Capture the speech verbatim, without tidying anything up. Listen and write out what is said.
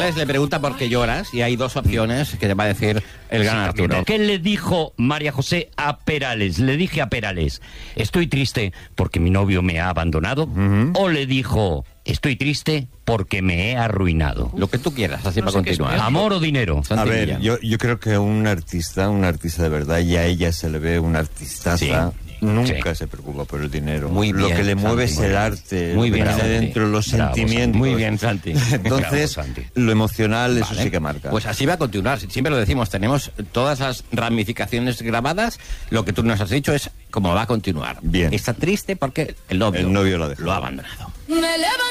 Perales le pregunta por qué lloras y hay dos opciones que te va a decir el gran Sí, Arturo. ¿qué le dijo María José a Perales? Le dije a Perales, estoy triste porque mi novio me ha abandonado. Uh-huh. O le dijo, estoy triste porque me he arruinado. Lo que tú quieras, así No para sé qué continuar. es. ¿Amor o dinero? A Santi ver, Millán. yo, yo creo que un artista, un artista de verdad, y a ella se le ve una artistaza, Sí. nunca Sí. se preocupa por el dinero. Muy Lo bien, que le mueve Santi, es el muy bien. arte, Muy lo bien, que tiene Santi. dentro, los Bravo, sentimientos. Muy bien, Santi. Entonces, Bravo, Santi. lo emocional, eso Vale. sí que marca. Pues así va a continuar. Siempre lo decimos, tenemos todas las ramificaciones grabadas. Lo que tú nos has dicho es cómo va a continuar. Bien. Está triste porque el novio, El novio lo ha dejado. lo ha abandonado. Me levanto